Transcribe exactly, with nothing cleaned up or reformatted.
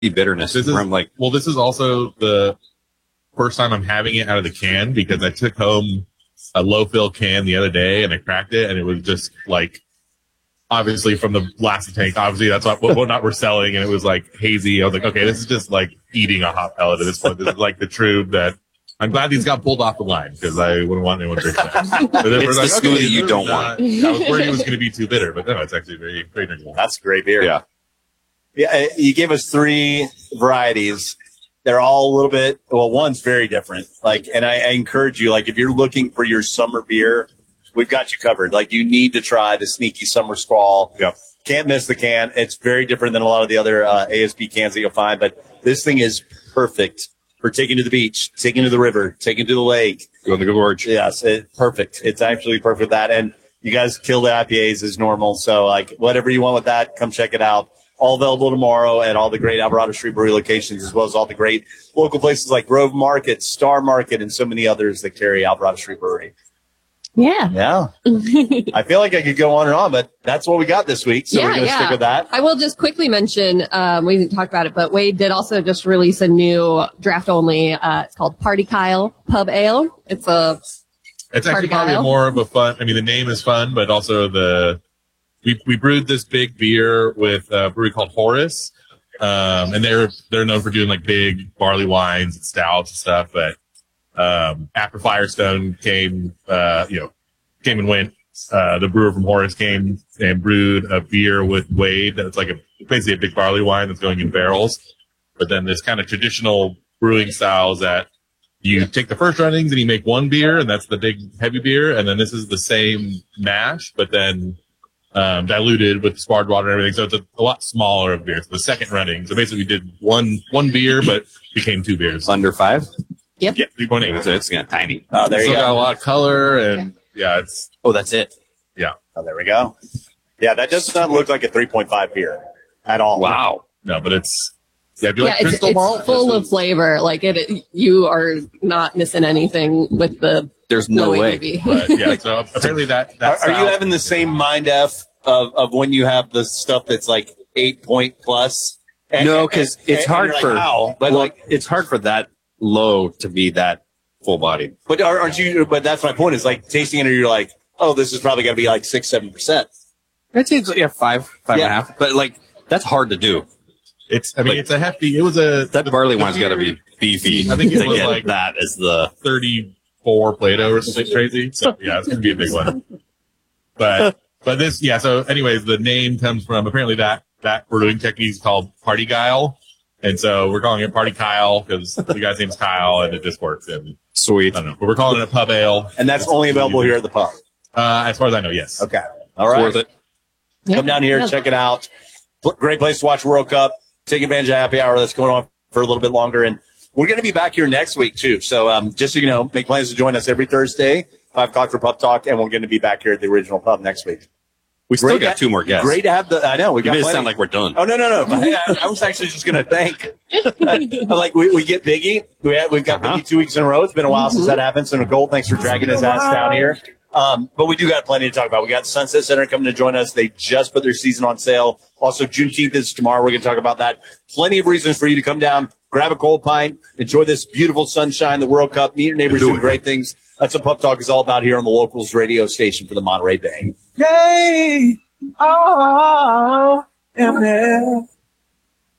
bitterness this is, from like. Well, this is also the first time I'm having it out of the can because I took home a low fill can the other day and I cracked it and it was just like, obviously from the last tank, obviously that's what, what not we're selling. And it was like hazy. I was like, okay, this is just like eating a hot pellet at this point. This is like the trube that I'm glad these got pulled off the line because I wouldn't want anyone to drink that. But then It's we're the like, smoothie okay, you don't not, want. I was worried it was going to be too bitter, but no, it's actually very, very drinkable. That's a great beer. Yeah. Yeah. You gave us three varieties. They're all a little bit, well, one's very different. Like, and I, I encourage you, like, if you're looking for your summer beer, we've got you covered. Like, you need to try the Sneaky Summer Squall. Yep. Can't miss the can. It's very different than a lot of the other uh, A S B cans that you'll find, but this thing is perfect for taking to the beach, taking to the river, taking to the lake. Go in the gorge. Yes, it, perfect. It's actually perfect for that. And you guys kill the I P As as normal. So, like, whatever you want with that, come check it out. All available tomorrow at all the great Alvarado Street Brewery locations, as well as all the great local places like Grove Market, Star Market, and so many others that carry Alvarado Street Brewery. Yeah. Yeah. I feel like I could go on and on, but that's what we got this week. So yeah, we're going to yeah. stick with that. I will just quickly mention, um, we didn't talk about it, but Wade did also just release a new draft only. Uh, it's called Party Kyle Pub Ale. It's a, It's actually Party probably Kyle. more of a fun, I mean, the name is fun, but also the, we, we brewed this big beer with a brewery called Horace. Um, and they're, they're known for doing like big barley wines and stouts and stuff, but, um, after Firestone came, uh, you know, came and went, uh, the brewer from Horace came and brewed a beer with Wade that's like a, basically a big barley wine that's going in barrels. But then this kind of traditional brewing styles that you take the first runnings and you make one beer and that's the big heavy beer. And then this is the same mash, but then, um, diluted with sparred water and everything. So it's a, a lot smaller of beer. So the second running. So basically we did one, one beer, but became two beers. Under five. Yep. Yeah, three point eight. So it's yeah, tiny. Oh, there you Still go. got a lot of color and yeah, it's, Oh, that's it. yeah. Oh, there we go. Yeah, that does not look like a three point five beer at all. Wow. No, but it's, yeah, do you yeah, like it's, crystal it's malt? full This of is- flavor. Like it, you are not missing anything with the There's no Lowy way. movie. But yeah, so apparently that, Are, that are you style- having the same mind F of, of when you have the stuff that's like eight point plus? And- No, and- because and- it's and hard you're like, for how? But well, like, it's hard for that low to be that full bodied. but are- aren't you? But that's my point. Is like tasting it, and you're like, oh, this is probably going to be like six, seven percent. I'd say it's yeah five, five Yeah. and a half. But like that's hard to do. It's, I mean, Like- it's a hefty, it was a, That barley wine's got to be beefy. I think it to was get like- that as the thirty-four Plato or something crazy. So yeah, it's gonna be a big one. But but this yeah. So anyways, the name comes from apparently that that brewing technique is called Party Guile, and so we're calling it Party Kyle because the guy's name's Kyle, and it just works. And sweet. I don't know, but we're calling it a pub ale. And that's only available here at the pub. Uh, as far as I know, yes. Okay. All right. Worth it. Yeah. Come down here, Yeah. check it out. Pl- Great place to watch World Cup. Take advantage of happy hour that's going on for a little bit longer. And we're going to be back here next week, too. So um, just so you know, make plans to join us every Thursday, five o'clock for Pub Talk. And we're going to be back here at the original pub next week. We still Great got to- two more guests. Great to have the – I know. We You got made it plenty. sound like we're done. Oh, no, no, no. But I, I was actually just going to thank – like, we, we get Biggie. We have, we've got Uh-huh. Biggie two weeks in a row. It's been a while since that happened. So, Nicole, thanks for dragging his ass down here. Um, but we do got plenty to talk about. We got Sunset Center coming to join us. They just put their season on sale. Also, Juneteenth is tomorrow. We're going to talk about that. Plenty of reasons for you to come down, grab a cold pint, enjoy this beautiful sunshine, the World Cup, meet your neighbors, do great things. That's what Pub Talk is all about here on the Locals radio station for the Monterey Bay. Yay! Oh, M L.